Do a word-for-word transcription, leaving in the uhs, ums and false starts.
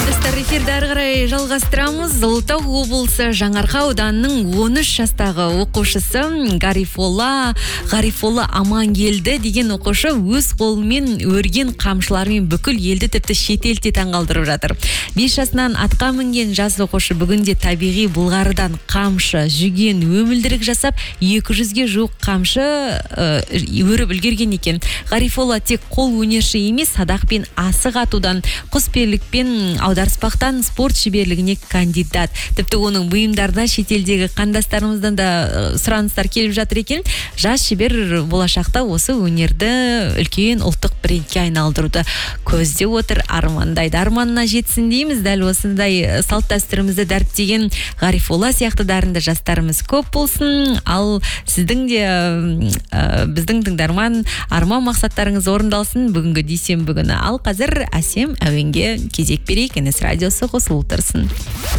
Эфирді ары қарай жалғастырамыз. Ұлытау облысы Жаңарқа ауданының он үш жастағы оқушысы Гарифолла Гарифолла Амангелді деген оқушы өз қолымен өрген қамшылармен бүкіл елді тіпті шетелде таңғалдырып жатыр. бес жасынан атқа мінген жас оқушы бүгінде табиғи бұлғарыдан қамшы, жүген, өмілдірік жасап екі жүзге жуық қамшы ә, өріп үлгерген екен. Гарифолла тек қол өнерші емес, садақпен асық атудан, құсберлікпен аударыспақтан спорт шеберлігіне кандидат. Тіпті оның бұйымдарына шетелдегі қандастарымыздан да сұраныстар келіп жатыр екен. Жас шебер болашақта осы өнерді үлкен ұлттық брендке айналдыруды көздеп отыр, армандайды. Арманына жетсін дейміз. Дәл осындай салт дәстүрімізді дәріптеген Гарифолла сияқты дарынды жастарымыз көп болсын. Ал сіздің де ә, біздің тыңдарман арман мақсаттарыңыз орындалсын бүгінгі дүйсенбі күні. Ал қазір әсем әуенге кезек берейік. Радиосы қосылып тұрсын.